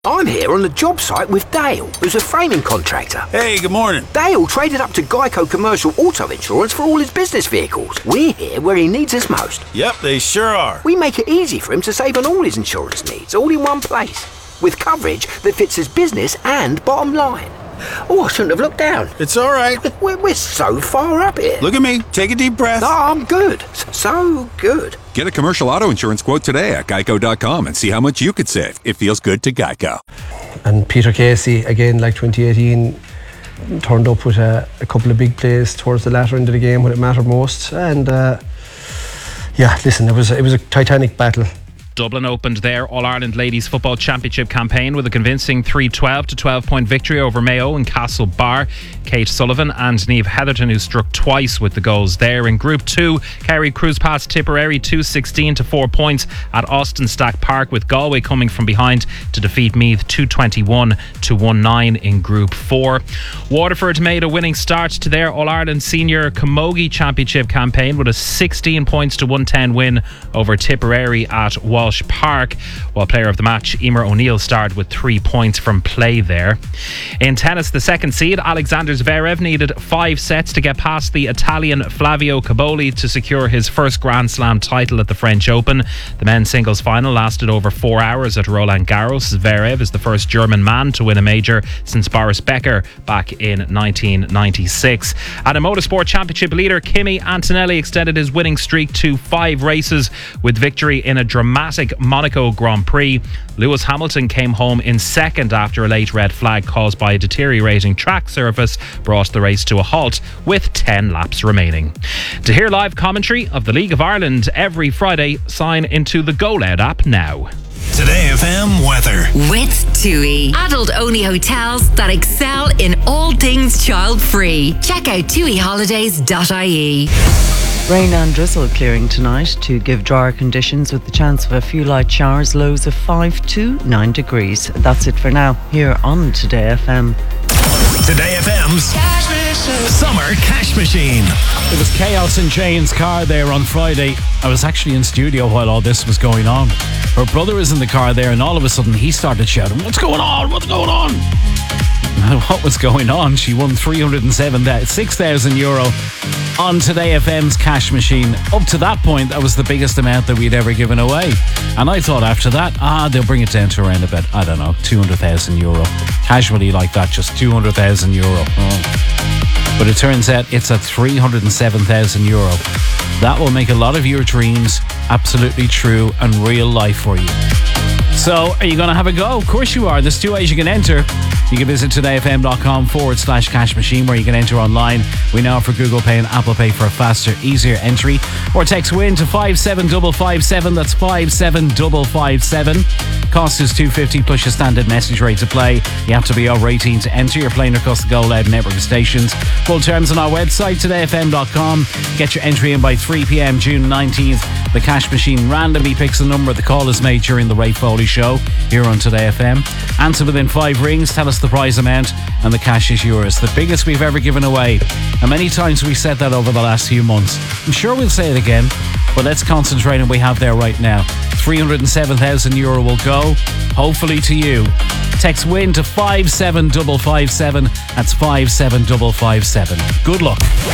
I'm here on the job site with Dale, who's a framing contractor. Hey, good morning. Dale traded up to Geico Commercial Auto Insurance for all his business vehicles. We're here where he needs us most. Yep, they sure are. We make it easy for him to save on all his insurance needs, all in one place, with coverage that fits his business and bottom line. Oh, I shouldn't have looked down. It's all right. We're so far up here. Look at me. Take a deep breath. No, I'm good. So good. Get a commercial auto insurance quote today at geico.com and see how much you could save. It feels good to Geico. And Peter Casey, again, like 2018, turned up with a couple of big plays towards the latter end of the game when it mattered most. And listen, it was a titanic battle. Dublin opened their All-Ireland Ladies Football Championship campaign with a convincing 3-12 to 12-point victory over Mayo and Castlebar. Kate Sullivan and Niamh Heatherton, who struck twice with the goals there. In Group 2, Kerry cruised past Tipperary 2-16 to 4 points at Austin Stack Park, with Galway coming from behind to defeat Meath 2-21 to 1-9 in Group 4. Waterford made a winning start to their All-Ireland Senior Camogie Championship campaign with a 16 points to 110 win over Tipperary at Walsh Park, while player of the match Emer O'Neill starred with 3 points from play there. In tennis, the second seed Alexander Zverev needed 5 sets to get past the Italian Flavio Caboli to secure his first Grand Slam title at the French Open. The men's singles final lasted over 4 hours at Roland Garros. Zverev is the first German man to win a major since Boris Becker back in 1996. At a motorsport championship leader, Kimi Antonelli extended his winning streak to 5 races with victory in a dramatic Monaco Grand Prix. Lewis Hamilton came home in second after a late red flag caused by a deteriorating track surface brought the race to a halt with 10 laps remaining. To hear live commentary of the League of Ireland every Friday, sign into the GoLoud app now. Today FM weather. With TUI. Adult-only hotels that excel in all things child-free. Check out tuiholidays.ie. Rain and drizzle clearing tonight to give drier conditions with the chance of a few light showers, lows of 5 to 9 degrees. That's it for now, here on Today FM. Today FM's Summer Cash Machine. It was chaos in Jane's car there on Friday. I was actually in studio while all this was going on. Her brother was in the car there, and all of a sudden he started shouting, "What's going on? What's going on?" What was going on? She won €6,000 on Today FM's cash machine. Up to that point, that was the biggest amount that we'd ever given away. And I thought after that, they'll bring it down to around about, I don't know, €200,000. Casually like that, just €200,000. But it turns out it's at €307,000. That will make a lot of your dreams absolutely true and real life for you. So, are you going to have a go? Of course you are. There's 2 ways you can enter. You can visit todayfm.com/cash machine, where you can enter online. We now offer Google Pay and Apple Pay for a faster, easier entry. Or text WIN to 57557. That's 57557. Cost is $2.50 plus your standard message rate to play. You have to be over 18 to enter. You're playing across the GoLoud network of stations. Full terms on our website, todayfm.com. Get your entry in by 3 p.m. June 19th. The cash machine randomly picks a number. The call is made during the Ray Foley Show here on Today FM. Answer within 5 rings. Tell us the prize amount and the cash is yours. The biggest we've ever given away. And many times we said that over the last few months. I'm sure we'll say it again, but let's concentrate on what we have there right now. €307,000 will go, hopefully to you. Text WIN to 57557. That's 57557. Good luck.